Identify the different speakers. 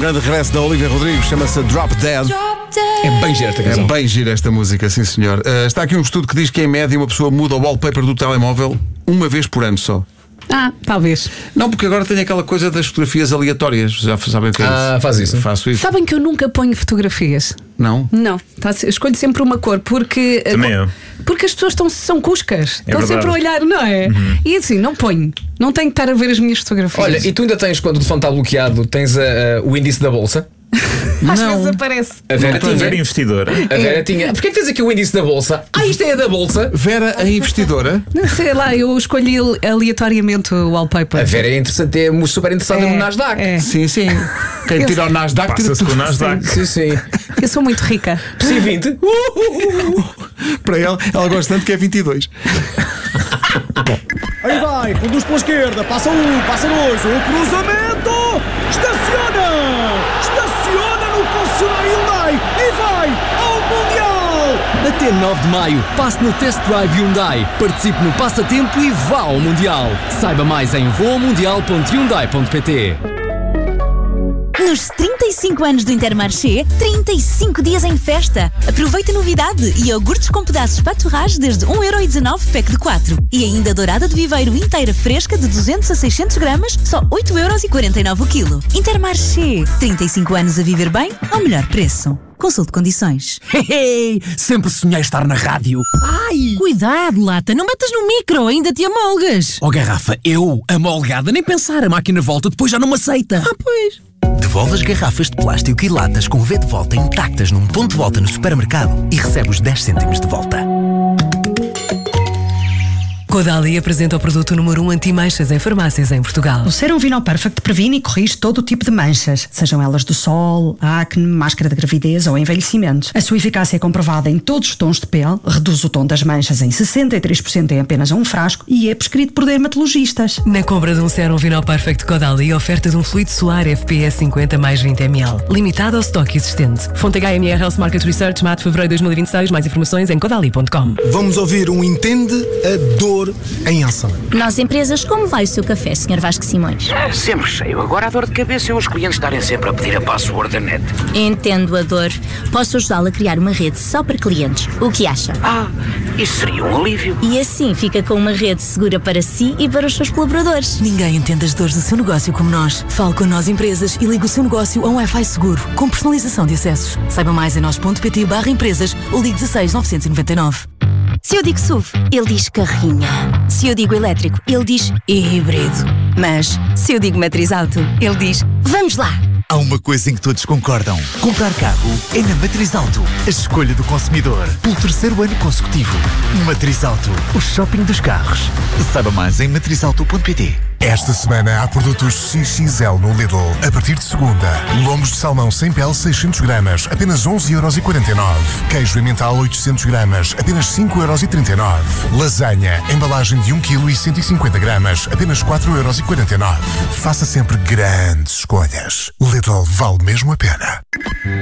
Speaker 1: grande regresso da Olivia Rodrigo, chama-se Drop Dead.
Speaker 2: É bem gira esta canção.
Speaker 1: É bem gira esta música, sim senhor. Está aqui um estudo que diz que em média uma pessoa muda o wallpaper do telemóvel uma vez por ano só.
Speaker 3: Talvez.
Speaker 1: Não, porque agora tem aquela coisa das fotografias aleatórias. Já sabem o que é isso?
Speaker 2: Faz isso.
Speaker 1: Faço isso.
Speaker 3: Sabem que eu nunca ponho fotografias?
Speaker 1: Não?
Speaker 3: Não. Escolho sempre uma cor porque.
Speaker 4: Também eu.
Speaker 3: Porque as pessoas são cuscas. Estão
Speaker 4: verdade.
Speaker 3: sempre a olhar, não é? E assim, não ponho. Não tenho que estar a ver as minhas fotografias.
Speaker 2: Olha, e tu ainda tens, quando o telefone está bloqueado, tens o índice da bolsa?
Speaker 3: Às vezes aparece.
Speaker 2: A Vera
Speaker 4: Estou a ver
Speaker 2: tinha.
Speaker 4: investidor.
Speaker 2: A Vera tinha. Porquê que tens aqui o índice da bolsa? Isto é a da bolsa.
Speaker 1: Vera, a investidora.
Speaker 3: Não sei lá, eu escolhi aleatoriamente o wallpaper.
Speaker 2: A Vera é interessante, é super interessada no Nasdaq.
Speaker 3: É.
Speaker 1: Sim, sim. Quem tira o Nasdaq tira
Speaker 4: Passa-se com o
Speaker 1: tudo.
Speaker 4: Nasdaq.
Speaker 2: Sim.
Speaker 3: Eu sou muito rica.
Speaker 2: PSI 20.
Speaker 1: Para ela gosta tanto que é 22.
Speaker 5: Aí vai, conduz pela esquerda, passa um, passa dois, o cruzamento, estaciona no concessionário Hyundai e vai ao Mundial!
Speaker 6: Até 9 de maio, passe no Test Drive Hyundai, participe no passatempo e vá ao Mundial. Saiba mais em voamundial.hyundai.pt.
Speaker 7: Nos 35 anos do Intermarché, 35 dias em festa. Aproveita a novidade e iogurtes com pedaços paturrage desde 1,19€ pack de 4. E ainda dourada de viveiro inteira fresca de 200 a 600 gramas, só 8,49€ o quilo. Intermarché, 35 anos a viver bem ao melhor preço. Consulte condições.
Speaker 6: Sempre sonhei estar na rádio. Ai!
Speaker 8: Cuidado, Lata, não metas no micro, ainda te amolgas.
Speaker 6: Oh, garrafa, eu, amolgada, nem pensar, a máquina volta, depois já não me aceita.
Speaker 8: Pois.
Speaker 9: Devolve as garrafas de plástico e latas com o V de volta intactas num ponto de volta no supermercado e recebe os 10 cêntimos de volta.
Speaker 8: Caudalie apresenta o produto número 1 anti-manchas em farmácias em Portugal.
Speaker 10: O Serum Vinol Perfect previne e corrige todo o tipo de manchas, sejam elas do sol, acne, máscara de gravidez ou envelhecimento. A sua eficácia é comprovada em todos os tons de pele, reduz o tom das manchas em 63% em apenas um frasco e é prescrito por dermatologistas.
Speaker 8: Na compra de um Serum Vinol Perfect Caudalie, oferta de um fluido solar FPS 50 mais 20 ml, limitado ao estoque existente. Fonte HMR Health Market Research, maio de fevereiro de 2026. Mais informações em caudalie.com.
Speaker 11: Vamos ouvir um Entende a Dor em ação.
Speaker 7: Nós, empresas, como vai o seu café, Sr. Vasco Simões?
Speaker 12: Sempre cheio. Agora a dor de cabeça é os clientes estarem sempre a pedir a password da net.
Speaker 7: Entendo a dor. Posso ajudá-la a criar uma rede só para clientes. O que acha?
Speaker 12: Isso seria um alívio.
Speaker 7: E assim fica com uma rede segura para si e para os seus colaboradores.
Speaker 8: Ninguém entende as dores do seu negócio como nós. Fale com nós, empresas, e ligue o seu negócio a um Wi-Fi seguro, com personalização de acessos. Saiba mais em nós.pt/empresas ou ligue 16 999.
Speaker 7: Se eu digo SUV, ele diz carrinha. Se eu digo elétrico, ele diz híbrido. Mas se eu digo matriz auto, ele diz vamos lá.
Speaker 9: Há uma coisa em que todos concordam. Comprar carro é na Matriz Auto. A escolha do consumidor. Pelo terceiro ano consecutivo. Matriz Auto. O shopping dos carros. Saiba mais em matrizauto.pt.
Speaker 13: Esta semana há produtos XXL no Lidl. A partir de segunda, lombos de salmão sem pele 600 gramas, apenas 11,49€. Queijo emmental 800 gramas, apenas 5,39€. Lasanha, embalagem de 1 kg e 150 gramas, apenas 4,49€. Faça sempre grandes escolhas. Lidl vale mesmo a pena.